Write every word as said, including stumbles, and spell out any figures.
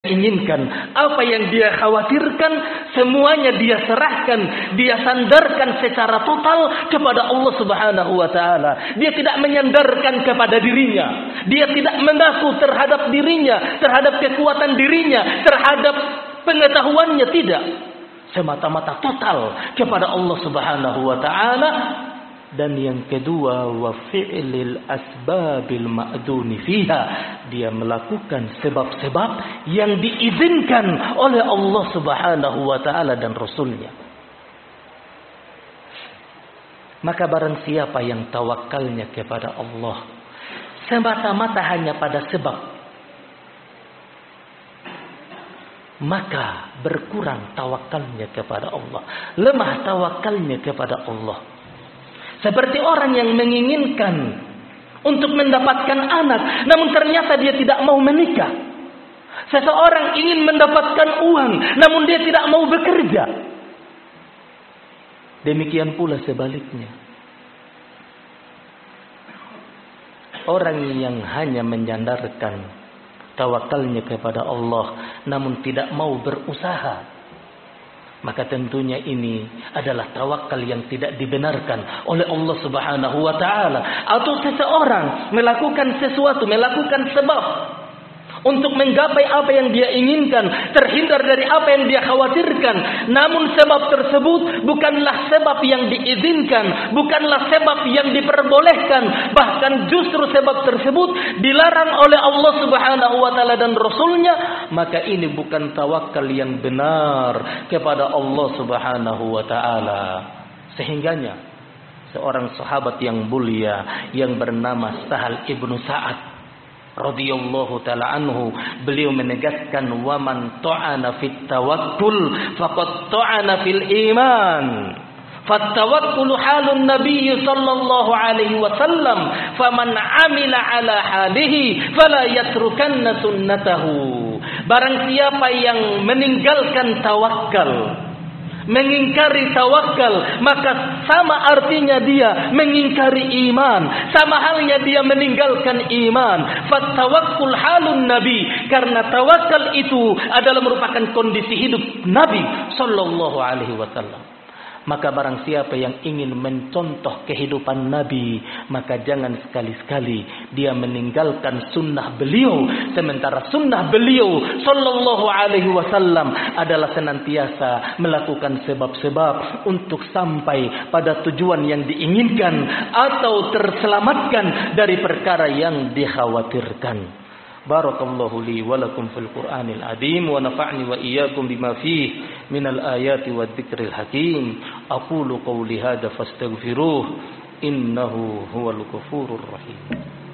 inginkan, apa yang dia khawatirkan, semuanya dia serahkan, dia sandarkan secara total kepada Allah Subhanahu wa taala. Dia tidak menyandarkan kepada dirinya. Dia tidak mengaku terhadap dirinya, terhadap kekuatan dirinya, terhadap pengetahuannya, tidak. Semata-mata total kepada Allah Subhanahu wa taala. Dan yang kedua, wa fi'lil asbabil ma'duni fiha, dia melakukan sebab-sebab yang diizinkan oleh Allah Subhanahu wa taala dan Rasulnya. Maka barang siapa yang tawakalnya kepada Allah semata-mata hanya pada sebab, maka berkurang tawakalnya kepada Allah, lemah tawakalnya kepada Allah. Seperti orang yang menginginkan untuk mendapatkan anak, namun ternyata dia tidak mau menikah. Seseorang ingin mendapatkan uang, namun dia tidak mau bekerja. Demikian pula sebaliknya. Orang yang hanya menyandarkan tawakalnya kepada Allah, namun tidak mau berusaha, maka tentunya ini adalah tawakal yang tidak dibenarkan oleh Allah Subhanahu wa taala. Atau seseorang melakukan sesuatu, melakukan sebab untuk menggapai apa yang dia inginkan, terhindar dari apa yang dia khawatirkan, namun sebab tersebut bukanlah sebab yang diizinkan, bukanlah sebab yang diperbolehkan, bahkan justru sebab tersebut dilarang oleh Allah Subhanahu wa taala dan Rasulnya, maka ini bukan tawakal yang benar kepada Allah Subhanahu wa taala. Sehingganya seorang sahabat yang mulia yang bernama Sahal ibnu Sa'ad radhiyallahu taala anhu, beliau menegaskan, wa man ta'ana fit tawakkul faqad ta'ana fil iman. Fattawakkulu halun nabiy sallallahu alaihi wasallam, faman amila ala halihi fala yatrukanna sunnatahu. Barang siapa yang meninggalkan tawakal, mengingkari tawakal, maka sama artinya dia mengingkari iman, sama halnya dia meninggalkan iman. Fattawakkul halun nabi, karena tawakal itu adalah merupakan kondisi hidup Nabi sallallahu alaihi wasallam. Maka barang siapa yang ingin mencontoh kehidupan Nabi, maka jangan sekali-sekali dia meninggalkan sunnah beliau, sementara sunnah beliau sallallahu alaihi wasallam adalah senantiasa melakukan sebab-sebab untuk sampai pada tujuan yang diinginkan atau terselamatkan dari perkara yang dikhawatirkan. Barakallahu li wa lakum fil Qur'anil azim wa nafa'ni wa iyyakum bima fihi minal ayati wad dzikril hakim. Aqulu qawli hadza fastaghfiruh innahu huwal ghafurur rahim.